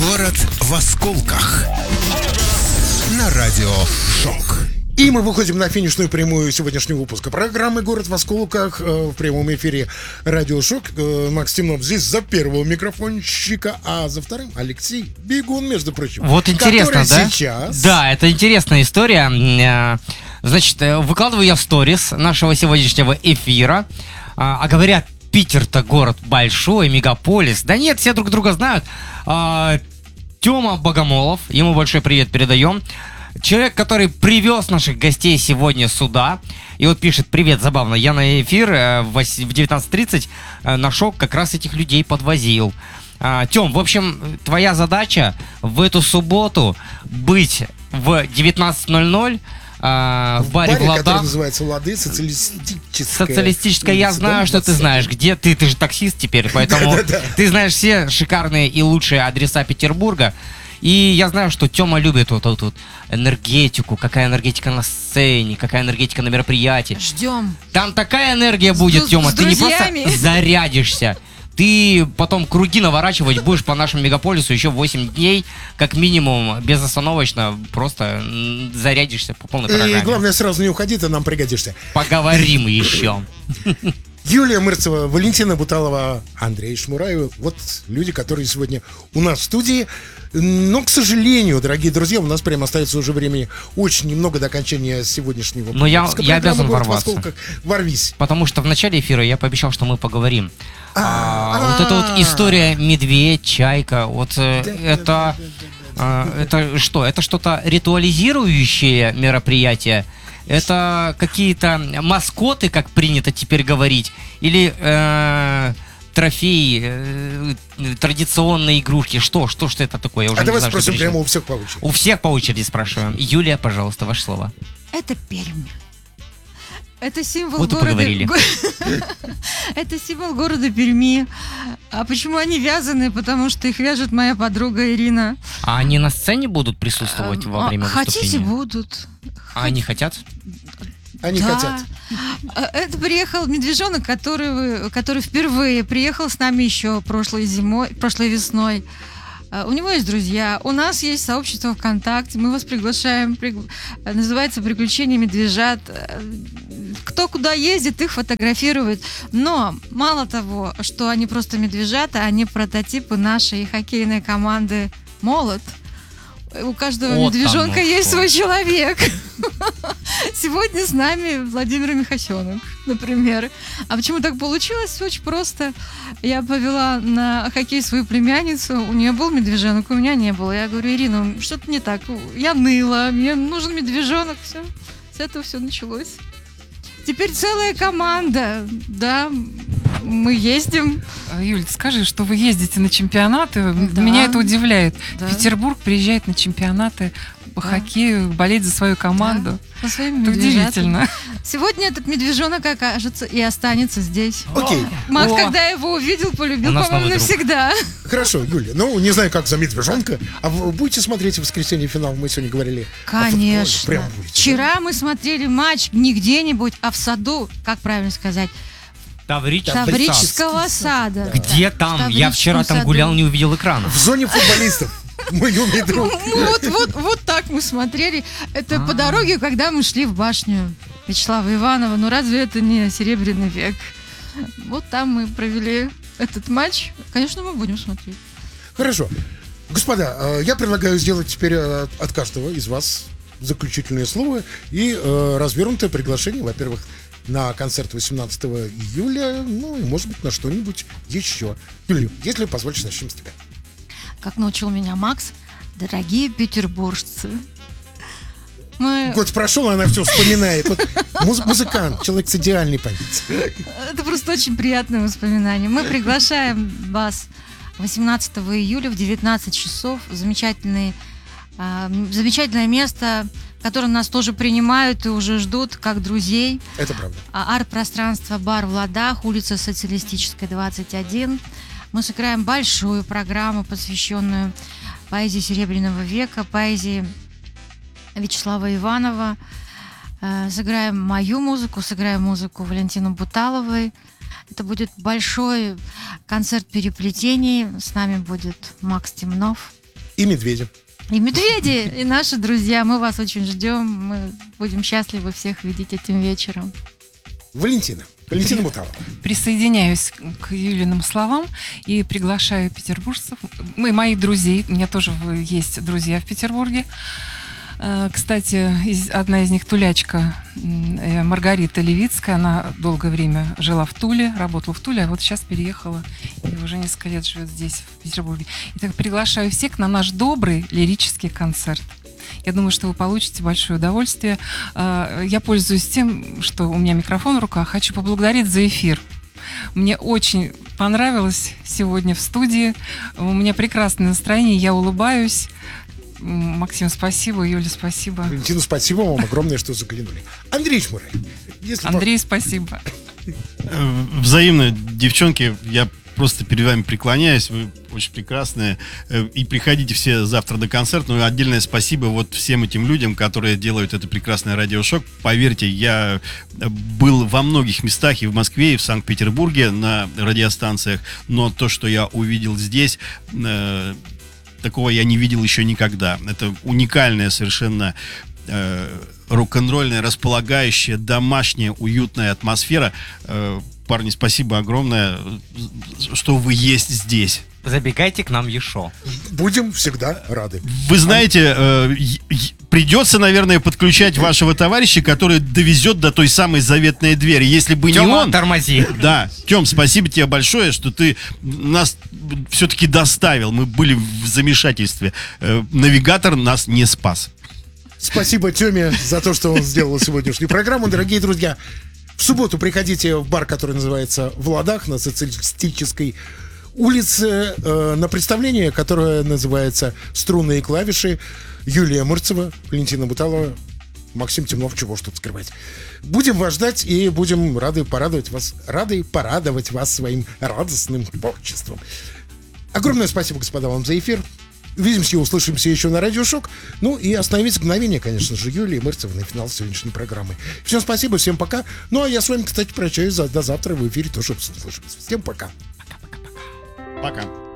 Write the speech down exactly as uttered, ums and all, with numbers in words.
Город в осколках. На радио Шок. И мы выходим на финишную прямую сегодняшнего выпуска программы «Город в осколках» в прямом эфире радио Шок. Макс Темнов здесь за первого микрофонщика, а за вторым Алексей Бегун, между прочим. Вот интересно, да? Сейчас... Да, это интересная история. Значит, выкладываю я в сторис нашего сегодняшнего эфира. А говорят, Питер-то город большой, мегаполис. Да нет, все друг друга знают. Тёма Богомолов, ему большой привет передаем. Человек, который привез наших гостей сегодня сюда. И вот пишет: привет, забавно, я на эфир в девятнадцать тридцать на Шок как раз этих людей подвозил. Тём, в общем, твоя задача в эту субботу быть в девятнадцать ноль ноль в, в баре, баре Влада, который называется «Лады», социалистическая. Социалистическая. Я знаю, что ты знаешь, где ты, ты же таксист теперь, поэтому ты знаешь все шикарные и лучшие адреса Петербурга. И я знаю, что Тёма любит вот эту вот энергетику, какая энергетика на сцене, какая энергетика на мероприятии. Ждем. Там такая энергия будет, с, Тёма, с ты не друзьями. просто зарядишься. Ты потом круги наворачивать будешь по нашему мегаполису еще восемь дней, как минимум, безостановочно, просто зарядишься по полной программе. И главное, сразу не уходи, ты нам пригодишься. Поговорим еще. Юлия Мырцева, Валентина Буталова, Андрей Шмураев. Вот люди, которые сегодня у нас в студии. Но, к сожалению, дорогие друзья, у нас прямо остается уже времени очень немного до окончания сегодняшнего Но я, выпуска. я обязан «Город в ворваться. осколках». Ворвись. Потому что в начале эфира я пообещал, что мы поговорим. А, А, вот эта вот история медведь, чайка, вот э, Да, это, да, да, э, это что? Это что-то ритуализирующее мероприятие? Это какие-то маскоты, как принято теперь говорить? Или э, трофеи, э, традиционные игрушки? Что? Что, что это такое? Я уже А не давай знаю, что спросим перечислить. прямо у всех по очереди. У всех по очереди спрашиваем. Юлия, пожалуйста, ваше слово. Это Пермь. Это символ Вот и города... поговорили. Это символ города Перми. А почему они вязаны? Потому что их вяжет моя подруга Ирина. А они на сцене будут присутствовать во А, время Хотите, выступления? будут. А они хотят? Они Да. хотят. А, Это приехал медвежонок, который, который впервые приехал с нами еще прошлой зимой, прошлой весной. А, У него есть друзья, у нас есть сообщество ВКонтакте, мы вас приглашаем, пригла- называется «Приключения медвежат». А, Кто куда ездит, их фотографирует. Но мало того, что они просто медвежата, они прототипы нашей хоккейной команды «Молот». У каждого Вот медвежонка оно есть что. свой человек. Сегодня с нами Владимир Михасенок, например. А почему так получилось? Очень просто. Я повела на хоккей свою племянницу, у нее был медвежонок, у меня не было. Я говорю: Ирина, что-то не так. Я ныла, мне нужен медвежонок. Все. С этого все началось. Теперь целая команда, да, мы ездим. Юль, скажи, что вы ездите на чемпионаты. Да. Меня это удивляет. Да. Петербург приезжает на чемпионаты по Да. хоккею, болеть за свою команду. Со своими Это медвежатами. удивительно. Сегодня этот медвежонок окажется и останется здесь. Окей, Макс, О. когда его увидел, полюбил, У нас по-моему, новый друг. навсегда. хорошо, Юля. Ну, не знаю, как за медвежонка. А вы будете смотреть в воскресенье финал? Мы сегодня говорили. о футболе. Конечно. Прям будете, да? Вчера мы смотрели матч не где-нибудь, а в саду, как правильно сказать, Таврический Таврического сада. Где там? В Я вчера Таврическом там гулял, саду. не увидел экрана. В зоне футболистов. Мой юный друг. Ну, Вот, вот, вот так мы смотрели. Это по дороге, когда мы шли в башню Вячеслава Иванова. Ну разве это не Серебряный век? Вот там мы провели этот матч. Конечно, мы будем смотреть. Хорошо. Господа, э, я предлагаю сделать теперь э, от каждого из вас заключительное слово и э, развернутое приглашение, во-первых, на концерт восемнадцатого июля, ну и, может быть, на что-нибудь еще. Юля, если позволишь, начнем с тебя. Как научил меня Макс, дорогие петербуржцы, мы... Год прошел, она все вспоминает. Вот муз- музыкант, человек с идеальной памятью. Это просто очень приятное воспоминание. Мы приглашаем вас восемнадцатого июля в девятнадцать часов в замечательный, а, замечательное место, в котором нас тоже принимают и уже ждут как друзей. Это правда. А, Арт-пространство «Бар в Ладах», улица Социалистическая, двадцать один. Мы сыграем большую программу, посвященную поэзии Серебряного века, поэзии Вячеслава Иванова. Э, Сыграем мою музыку, сыграем музыку Валентины Буталовой. Это будет большой концерт переплетений. С нами будет Макс Темнов. И медведи. И медведи, и наши друзья. Мы вас очень ждем. Мы будем счастливы всех видеть этим вечером. Валентина. Валентина Муталова. Присоединяюсь к Юлиным словам и приглашаю петербуржцев, мы, моих друзей, у меня тоже есть друзья в Петербурге. Э, Кстати, из- одна из них тулячка э, Маргарита Левицкая, она долгое время жила в Туле, работала в Туле, а вот сейчас переехала и уже несколько лет живет здесь, в Петербурге. Итак, приглашаю всех на наш добрый лирический концерт. Я думаю, что вы получите большое удовольствие. Э, Я пользуюсь тем, что у меня микрофон в руках. Хочу поблагодарить за эфир. Мне очень понравилось сегодня в студии. У меня прекрасное настроение, я улыбаюсь. М, Максим, спасибо. Юля, спасибо. Валентина, спасибо вам огромное, что заглянули. Андрей Чмурай. Если Андрей, спасибо. Э, Взаимно, девчонки, я просто перед вами преклоняюсь, вы очень прекрасные. Э, И приходите все завтра на концерт. Ну и отдельное спасибо вот всем этим людям, которые делают это прекрасное радиошок. Поверьте, я э, был во многих местах, и в Москве, и в Санкт-Петербурге на радиостанциях, но то, что я увидел здесь, э, такого я не видел еще никогда. Это уникальная совершенно э, рок-н-ролльная, располагающая, домашняя, уютная атмосфера. Э, парни, спасибо огромное, что вы есть здесь. Забегайте к нам еще. будем всегда рады. Вы знаете, э, и- и придется, наверное, подключать вашего товарища, который довезет до той самой заветной двери. Если бы не Тёма, он... тормози. Да, Тём, спасибо тебе большое, что ты нас все-таки доставил. Мы были в замешательстве. Э, Навигатор нас не спас. Спасибо Тёме за то, что он сделал сегодняшнюю программу. Дорогие друзья, в субботу приходите в бар, который называется «В Ладах» на Социалистической улице э, на представление, которое называется «Струнные клавиши». Юлия Мырцева, Валентина Буталова, Максим Темнов, чего ж тут скрывать. Будем вас ждать и будем рады порадовать вас, рады порадовать вас своим радостным творчеством. Огромное спасибо, господа, вам за эфир. Увидимся и услышимся еще на Радиошок. Ну и остановить мгновение, конечно же, Юлии Мырцевой на финал сегодняшней программы. Всем спасибо, всем пока. Ну а я с вами, кстати, прощаюсь. До завтра в эфире тоже услышимся. Всем пока. Пока.